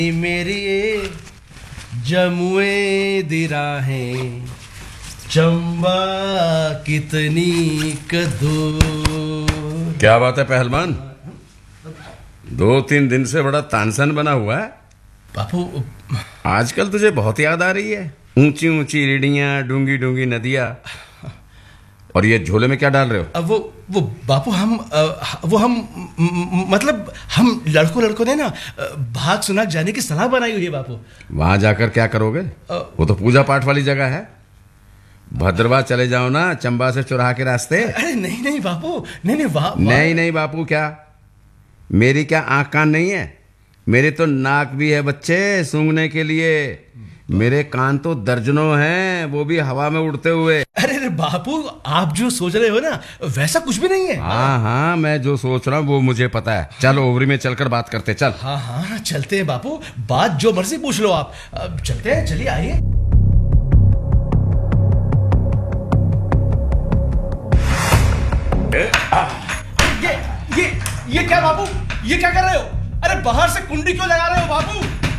मेरी जमुए दी राहें चंबा कितनी कदूर। क्या बात है पहलवान, 2-3 दिन से बड़ा तानसन बना हुआ है। बापू आजकल तुझे बहुत याद आ रही है। ऊंची ऊंची रीढ़ियां, डूंगी डूंगी नदियां, और ये झोले में क्या डाल रहे हो? वो बापू हम मतलब हम लड़कों ने ना भाग सुनाग जाने की सलाह बनाई हुई है बापू। वहां जाकर क्या करोगे? वो तो पूजा पाठ वाली जगह है। भद्रवा चले जाओ ना, चंबा से चौराहा के रास्ते। अरे नहीं बापू, नहीं वहाँ नहीं बापू, क्या मेरी क्या आंख कान नहीं है? मेरे तो नाक भी है बच्चे, सूंघने के लिए। मेरे कान तो दर्जनों हैं, वो भी हवा में उड़ते हुए। अरे बापू, आप जो सोच रहे हो ना वैसा कुछ भी नहीं है। हाँ, मैं जो सोच रहा हूँ वो मुझे पता है। चल ओवरी में चलकर बात करते। चल। हाँ चलते हैं बापू, बात जो मर्जी पूछ लो आप। चलते हैं, चलिए आइए। ये क्या बापू, ये क्या कर रहे हो? अरे बाहर से कुंडी क्यों लगा रहे हो बापू?